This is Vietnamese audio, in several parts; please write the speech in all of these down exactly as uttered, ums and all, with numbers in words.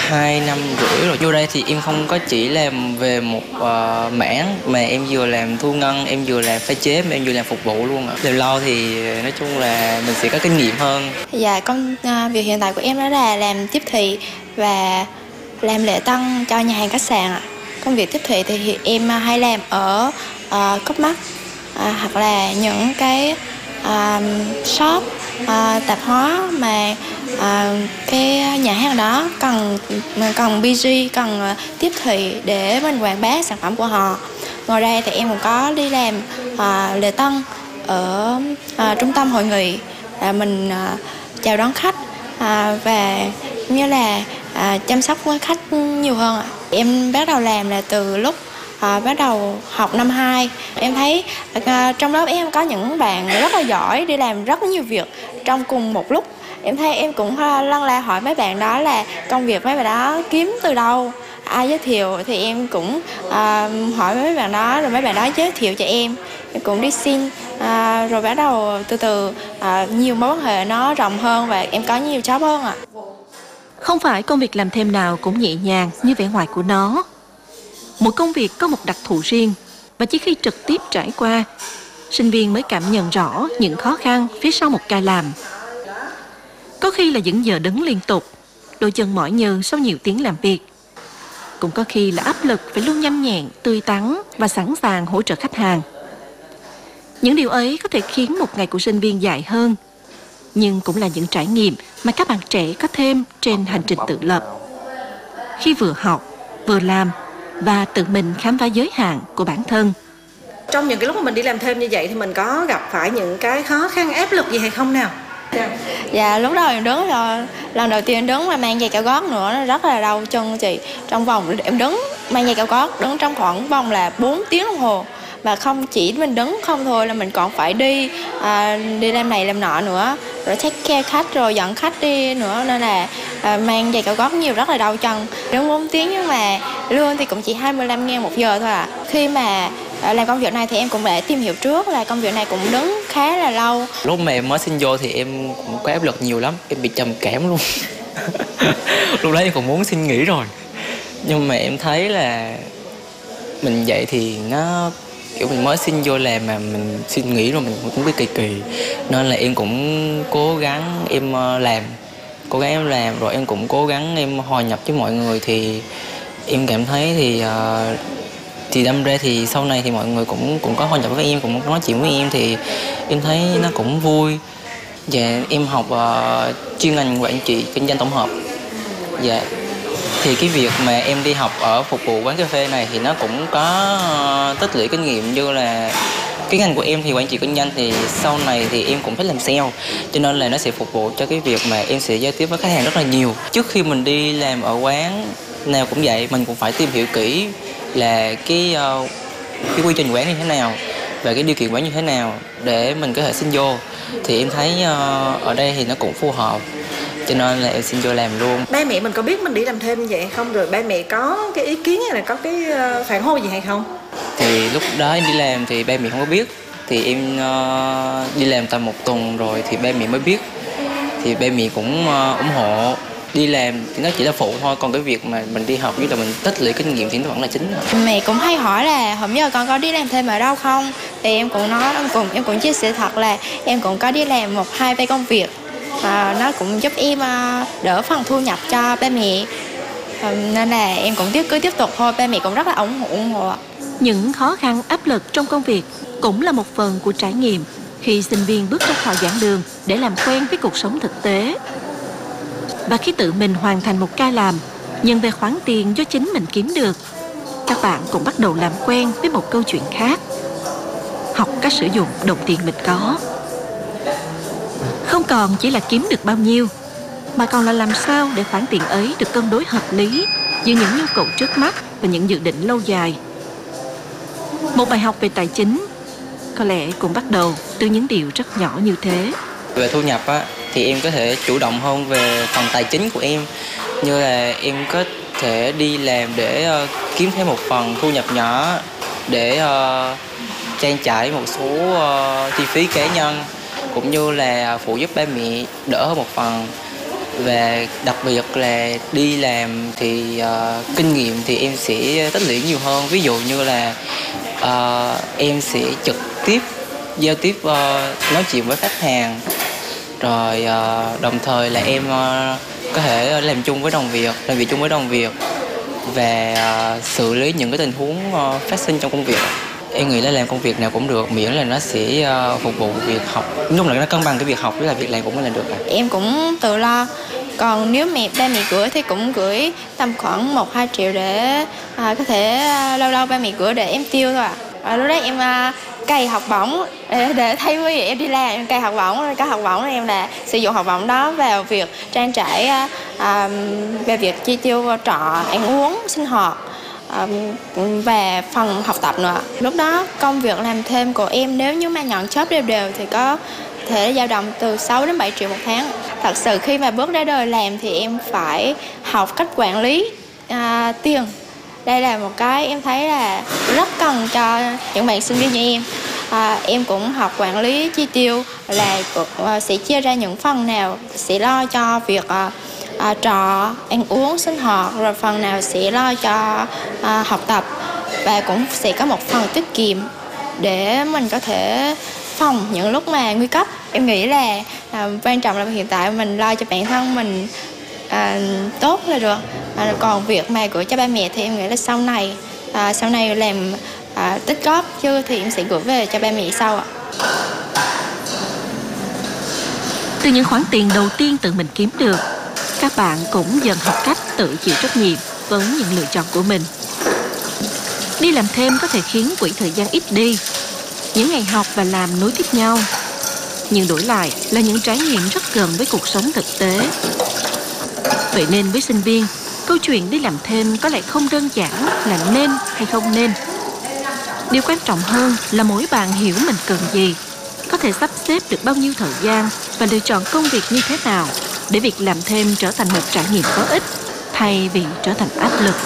hai năm rưỡi rồi. Vô đây thì em không có chỉ làm về một uh, mảng, mà em vừa làm thu ngân, em vừa làm pha chế, mà em vừa làm phục vụ luôn ạ. Làm lâu thì nói chung là mình sẽ có kinh nghiệm hơn. Dạ, công uh, việc hiện tại của em đó là làm tiếp thị và làm lễ tân cho nhà hàng khách sạn ạ. Công việc tiếp thị thì em hay làm ở uh, Copmark uh, hoặc là những cái uh, shop uh, tạp hóa mà uh, cái nhà hàng đó cần cần bê giê, cần uh, tiếp thị để mình quảng bá sản phẩm của họ. Ngoài ra thì em cũng có đi làm uh, lễ tân ở uh, trung tâm hội nghị, là mình uh, chào đón khách uh, và như là À, chăm sóc khách nhiều hơn ạ. Em bắt đầu làm là từ lúc à, bắt đầu học năm hai. Em thấy à, trong lớp em có những bạn rất là giỏi, đi làm rất nhiều việc trong cùng một lúc. Em thấy em cũng lân la hỏi mấy bạn đó là công việc mấy bạn đó kiếm từ đâu, ai giới thiệu, thì em cũng à, hỏi mấy bạn đó, rồi mấy bạn đó giới thiệu cho em. Em cũng đi xin, à, rồi bắt đầu từ từ à, nhiều mối quan hệ nó rộng hơn và em có nhiều job hơn ạ. Không phải công việc làm thêm nào cũng nhẹ nhàng như vẻ ngoài của nó. Mỗi công việc có một đặc thù riêng, và chỉ khi trực tiếp trải qua, sinh viên mới cảm nhận rõ những khó khăn phía sau một ca làm. Có khi là những giờ đứng liên tục, đôi chân mỏi nhừ sau nhiều tiếng làm việc. Cũng có khi là áp lực phải luôn nhanh nhẹn, tươi tắn và sẵn sàng hỗ trợ khách hàng. Những điều ấy có thể khiến một ngày của sinh viên dài hơn, nhưng cũng là những trải nghiệm mà các bạn trẻ có thêm trên hành trình tự lập, khi vừa học, vừa làm và tự mình khám phá giới hạn của bản thân. Trong những cái lúc mà mình đi làm thêm như vậy thì mình có gặp phải những cái khó khăn, áp lực gì hay không nào? Dạ, lúc đầu em đứng rồi, lần đầu tiên em đứng mà mang giày cao gót nữa, nó rất là đau chân chị. Trong vòng em đứng mang giày cao gót, đứng trong khoảng vòng là bốn tiếng đồng hồ. Mà không chỉ mình đứng không thôi, là mình còn phải đi à, đi làm này làm nọ nữa, rồi take care khách, rồi dẫn khách đi nữa, nên là à, mang giày cao gót nhiều rất là đau chân. Đứng bốn tiếng nhưng mà lương thì cũng chỉ hai mươi lăm ngàn một giờ thôi ạ. À. Khi mà à, làm công việc này thì em cũng đã tìm hiểu trước là công việc này cũng đứng khá là lâu. Lúc mà em mới xin vô thì em cũng có áp lực nhiều lắm, em bị trầm cảm luôn. Lúc đấy em cũng muốn xin nghỉ rồi, nhưng mà em thấy là mình vậy thì nó kiểu mình mới xin vô làm mà mình xin nghỉ rồi mình cũng bị kỳ kỳ, nên là em cũng cố gắng em làm cố gắng em làm rồi em cũng cố gắng em hòa nhập với mọi người. Thì em cảm thấy thì uh, thì đâm ra thì sau này thì mọi người cũng cũng có hòa nhập với em, cũng nói chuyện với em, thì em thấy nó cũng vui. Dạ, em học uh, chuyên ngành quản trị kinh doanh tổng hợp. Dạ, thì cái việc mà em đi học ở phục vụ quán cà phê này thì nó cũng có uh, tích lũy kinh nghiệm, như là cái ngành của em thì quản trị kinh doanh, thì sau này thì em cũng thích làm sale, cho nên là nó sẽ phục vụ cho cái việc mà em sẽ giao tiếp với khách hàng rất là nhiều. Trước khi mình đi làm ở quán nào cũng vậy, mình cũng phải tìm hiểu kỹ là cái uh, cái quy trình quán như thế nào và cái điều kiện quán như thế nào để mình có thể xin vô. Thì em thấy uh, ở đây thì nó cũng phù hợp, cho nên là em xin vô làm luôn. Ba mẹ mình có biết mình đi làm thêm như vậy hay không? Rồi ba mẹ có cái ý kiến hay là có cái phản hồi gì hay không? Thì lúc đó em đi làm thì ba mẹ không có biết. Thì em uh, đi làm tầm một tuần rồi thì ba mẹ mới biết. Thì ba mẹ cũng uh, ủng hộ. Đi làm thì nó chỉ là phụ thôi, còn cái việc mà mình đi học với là mình tích lũy kinh nghiệm thì nó vẫn là chính. Mẹ cũng hay hỏi là hôm giờ con có đi làm thêm ở đâu không, thì em cũng nói em cũng em cũng chia sẻ thật là em cũng có đi làm một hai tay công việc, và nó cũng giúp em đỡ phần thu nhập cho ba mẹ, nên là em cũng tiếp cứ tiếp tục thôi. Ba mẹ cũng rất là ủng hộ ủng hộ. Những khó khăn áp lực trong công việc cũng là một phần của trải nghiệm khi sinh viên bước ra khỏi giảng đường để làm quen với cuộc sống thực tế. Và khi tự mình hoàn thành một ca làm, nhận về khoản tiền do chính mình kiếm được, các bạn cũng bắt đầu làm quen với một câu chuyện khác: học cách sử dụng đồng tiền mình có. Không còn chỉ là kiếm được bao nhiêu, mà còn là làm sao để khoản tiền ấy được cân đối hợp lý giữa những nhu cầu trước mắt và những dự định lâu dài. Một bài học về tài chính có lẽ cũng bắt đầu từ những điều rất nhỏ như thế. Về thu nhập á, thì em có thể chủ động hơn về phần tài chính của em, như là em có thể đi làm để uh, kiếm thêm một phần thu nhập nhỏ để uh, trang trải một số uh, chi phí cá nhân, cũng như là phụ giúp ba mẹ đỡ hơn một phần. Và đặc biệt là đi làm thì uh, kinh nghiệm thì em sẽ tích lũy nhiều hơn. Ví dụ như là uh, em sẽ trực tiếp giao tiếp, uh, nói chuyện với khách hàng, rồi uh, đồng thời là em uh, có thể làm chung với đồng việc, làm việc chung với đồng việc và uh, xử lý những cái tình huống uh, phát sinh trong công việc. Em nghĩ là làm công việc nào cũng được, miễn là nó sẽ uh, phục vụ việc học, lúc là nó cân bằng cái việc học với là việc làm cũng là được. Em cũng tự lo. Còn nếu mẹ ba mẹ gửi thì cũng gửi tầm khoảng một hai triệu để à, có thể à, lâu lâu ba mẹ gửi để em tiêu thôi ạ. À. Lúc đấy em à, cày học bổng để, để thay vì em đi làm em cày học bổng, cái học bổng em là sử dụng học bổng đó vào việc trang trải, à, à, về việc chi tiêu trọ, ăn uống, sinh hoạt à, và phần học tập nữa. Lúc đó công việc làm thêm của em nếu như mà nhận job đều đều thì có thể dao động từ sáu đến bảy triệu một tháng. Thật sự khi mà bước ra đời làm thì em phải học cách quản lý à, tiền. Đây là một cái em thấy là rất cần cho những bạn sinh viên như em. À, em cũng học quản lý chi tiêu, là uh, sẽ chia ra những phần nào sẽ lo cho việc uh, uh, trọ, ăn uống, sinh hoạt, rồi phần nào sẽ lo cho uh, học tập, và cũng sẽ có một phần tiết kiệm để mình có thể phòng những lúc mà nguy cấp. Em nghĩ là à, quan trọng là hiện tại mình lo cho bản thân mình à, tốt là được. À, còn việc mà gửi cho ba mẹ thì em nghĩ là sau này à, sau này làm à, tích góp chứ thì em sẽ gửi về cho ba mẹ sau ạ. Từ những khoản tiền đầu tiên tự mình kiếm được, các bạn cũng dần học cách tự chịu trách nhiệm với những lựa chọn của mình. Đi làm thêm có thể khiến quỹ thời gian ít đi, những ngày học và làm nối tiếp nhau, nhưng đổi lại là những trải nghiệm rất gần với cuộc sống thực tế. Vậy nên với sinh viên, câu chuyện đi làm thêm có lẽ không đơn giản là nên hay không nên. Điều quan trọng hơn là mỗi bạn hiểu mình cần gì, có thể sắp xếp được bao nhiêu thời gian và lựa chọn công việc như thế nào để việc làm thêm trở thành một trải nghiệm có ích thay vì trở thành áp lực.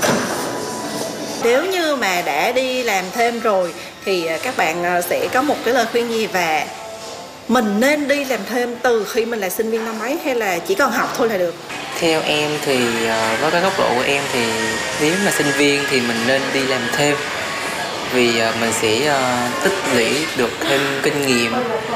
Nếu như mà đã đi làm thêm rồi thì các bạn sẽ có một cái lời khuyên gì, và mình nên đi làm thêm từ khi mình là sinh viên năm mấy hay là chỉ cần học thôi là được? Theo em thì với cái góc độ của em thì nếu mà sinh viên thì mình nên đi làm thêm, vì mình sẽ tích lũy được thêm kinh nghiệm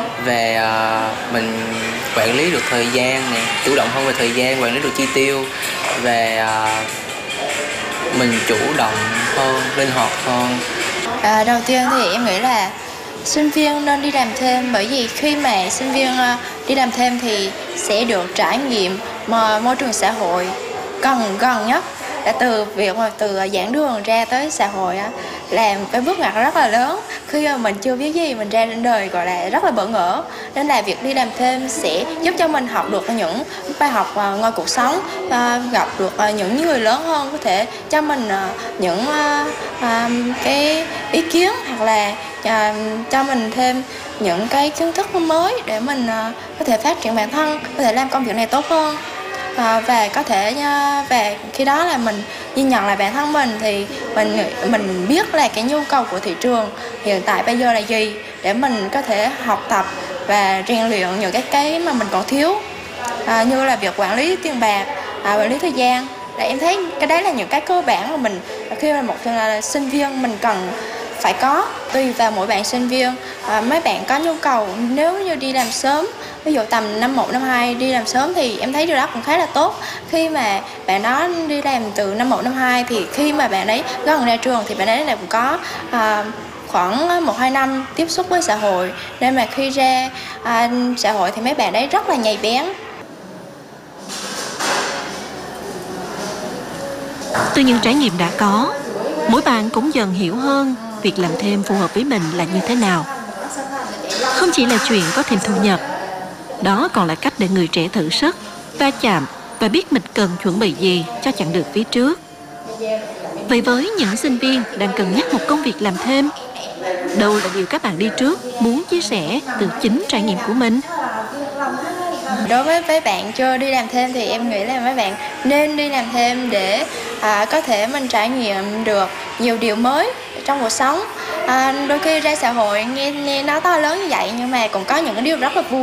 và mình quản lý được thời gian này, chủ động hơn về thời gian, quản lý được chi tiêu và mình chủ động hơn, linh hoạt hơn. À, đầu tiên thì em nghĩ là sinh viên nên đi làm thêm, bởi vì khi mà sinh viên đi làm thêm thì sẽ được trải nghiệm môi trường xã hội gần gần nhất, là từ việc mà từ giảng đường ra tới xã hội á, làm cái bước ngoặt rất là lớn. Khi mà mình chưa biết gì, mình ra đến đời gọi là rất là bỡ ngỡ, nên là việc đi làm thêm sẽ giúp cho mình học được những bài học ngoài cuộc sống, gặp được những người lớn hơn có thể cho mình những cái ý kiến, hoặc là cho mình thêm những cái kiến thức mới để mình có thể phát triển bản thân, có thể làm công việc này tốt hơn. À, và có thể và khi đó là mình nhìn nhận lại bản thân mình thì mình mình biết là cái nhu cầu của thị trường hiện tại bây giờ là gì, để mình có thể học tập và rèn luyện những cái cái mà mình còn thiếu, à, như là việc quản lý tiền bạc, à, quản lý thời gian. Là em thấy cái đấy là những cái cơ bản mà mình khi mà một là sinh viên mình cần phải có. Tùy vào mỗi bạn sinh viên, à, mấy bạn có nhu cầu nếu như đi làm sớm, ví dụ tầm năm một, năm hai đi làm sớm thì em thấy điều đó cũng khá là tốt. Khi mà bạn đó đi làm từ năm một, năm hai thì khi mà bạn ấy gần ra trường thì bạn ấy là cũng có à, khoảng một hai năm tiếp xúc với xã hội, nên mà khi ra à, xã hội thì mấy bạn đấy rất là nhạy bén. Từ những trải nghiệm đã có, mỗi bạn cũng dần hiểu hơn việc làm thêm phù hợp với mình là như thế nào. Không chỉ là chuyện có thêm thu nhập, đó còn là cách để người trẻ thử sức, va chạm và biết mình cần chuẩn bị gì cho chặng đường phía trước. Vậy với những sinh viên đang cân nhắc một công việc làm thêm, đâu là điều các bạn đi trước muốn chia sẻ từ chính trải nghiệm của mình? Đối với mấy bạn chưa đi làm thêm thì em nghĩ là mấy bạn nên đi làm thêm để à, có thể mình trải nghiệm được nhiều điều mới trong cuộc sống. À, đôi khi ra xã hội nghe, nghe nó to lớn như vậy nhưng mà cũng có những cái điều rất là vui.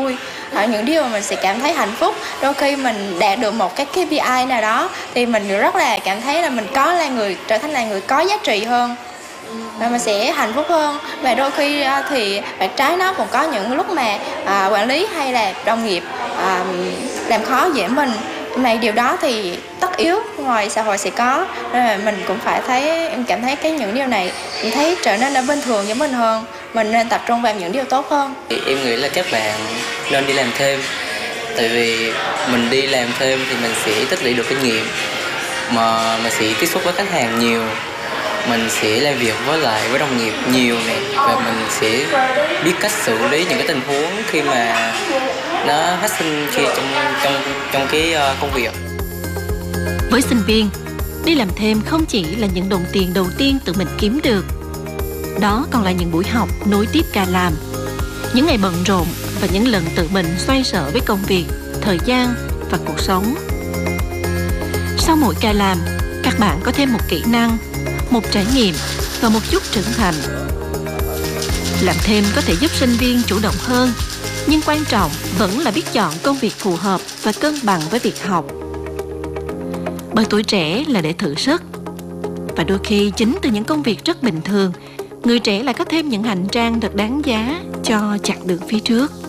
hoặc những điều mà mình sẽ cảm thấy hạnh phúc. Đôi khi mình đạt được một cái ca pê i nào đó thì mình rất là cảm thấy là mình có là người trở thành là người có giá trị hơn và mình sẽ hạnh phúc hơn. Và đôi khi thì mặt trái nó cũng có những lúc mà à, quản lý hay là đồng nghiệp à, làm khó dễ mình, mà điều đó thì tất yếu ngoài xã hội sẽ có, nên là mình cũng phải thấy, em cảm thấy cái những điều này mình thấy trở nên nó bình thường với mình hơn, mình nên tập trung vào những điều tốt hơn. Em nghĩ là các bạn nên đi làm thêm, tại vì mình đi làm thêm thì mình sẽ tích lũy được kinh nghiệm, mà mình sẽ tiếp xúc với khách hàng nhiều, mình sẽ làm việc với lại với đồng nghiệp nhiều này, và mình sẽ biết cách xử lý những cái tình huống khi mà nó phát sinh khi trong trong trong cái công việc. Với sinh viên, đi làm thêm không chỉ là những đồng tiền đầu tiên tự mình kiếm được, đó còn là những buổi học nối tiếp ca làm, những ngày bận rộn và những lần tự mình xoay sở với công việc, thời gian và cuộc sống. Sau mỗi ca làm, các bạn có thêm một kỹ năng, một trải nghiệm và một chút trưởng thành. Làm thêm có thể giúp sinh viên chủ động hơn, nhưng quan trọng vẫn là biết chọn công việc phù hợp và cân bằng với việc học. Bởi tuổi trẻ là để thử sức, và đôi khi chính từ những công việc rất bình thường, người trẻ lại có thêm những hành trang thật đáng giá cho chặng đường phía trước.